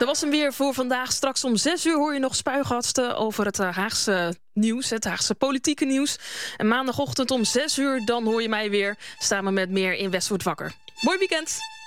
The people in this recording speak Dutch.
Dat was hem weer voor vandaag. Straks om 6 uur hoor je nog spuigasten over het Haagse nieuws, het Haagse politieke nieuws. En maandagochtend om 6 uur, dan hoor je mij weer. Staan we met meer in Westwoord wakker. Mooi weekend!